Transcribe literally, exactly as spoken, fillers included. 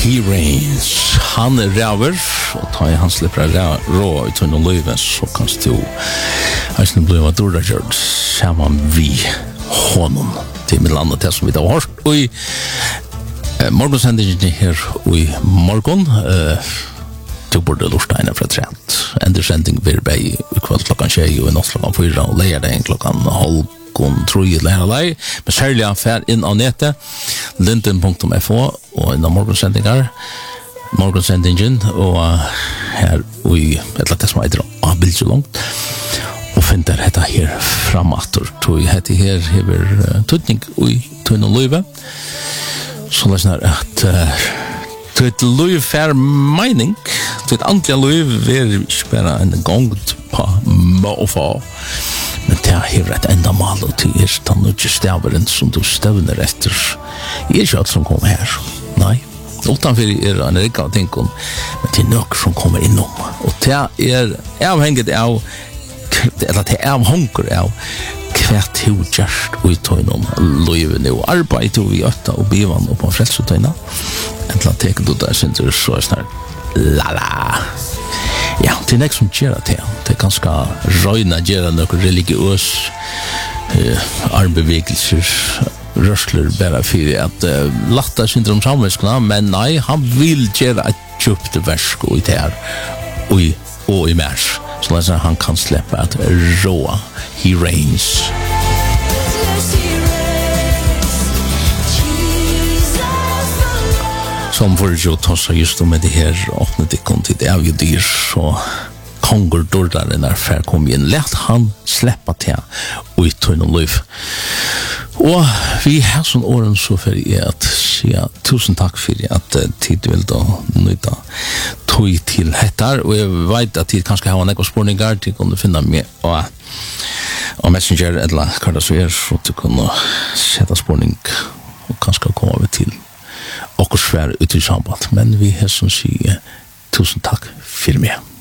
He Reigns. Han er ræver, og tar jeg han slipper rå ut under løyven, så kanskje du heisen blir av Dordagjørd sammen vi honom til med landet til som vi da har hørt. Og i eh, morgensendingen her og i morgen eh, du burde lorta inne fra trent. Endersending vil bare i kveld klokken tjei og i natt klokken fyra og leier det klokken halv kon tror jeg lærer deg, men særlig affær inn av nettet, linden punktum f o, og en av morgensendingar, morgensendingen, og her, og i et eller annet som heter av Bilselongt, og finner dette her framatter, tror jeg dette her hever uh, tøtning og i tøyne og løyve, så det er sånn at uh, til et løyve fær mening, til et antlige løyve er ikke bare en gang på må og få, men det er her et enda mal og til er den nødje staveren som du støvner etter. Jeg er ikke alt som kommer her. Nei. Utanfor er en rikk av tingene, men det er noe som kommer innom. Og det er avhengig av, eller det er avhengig av hva du gjørst og i tøynen løyvene og arbeid og i øtta og bivan og på frelsetøyene. Eller teker du der synes du så er snart la-la. Ja, det er nek som gjør det. Det er ganske røyna gjør noe religiøs uh, arbeidbevegelser, rørsler bare for at uh, latta syndrom samvetskene, men nei, han vil gjøre et kjøpte versk og i ter og i, og i mers. Så lest han kan slippe at råa, he reigns. Som for jo tossa just om det her åpne det kom til det er jo dyr så konger dårdare når fær kom inn let han sleppa til ut til noen liv og vi har sånn åren så for jeg at sier tusen takk for at uh, tid vil da nøyda tog til hettar og jeg vet at tid kanskje har nekva spurningar til kunne finne meg og, og messenger eller hva det så er så til kunne sette spurning og kanskje komme vi til og svær ut i samband, men vi har som sier tusen takk for meg.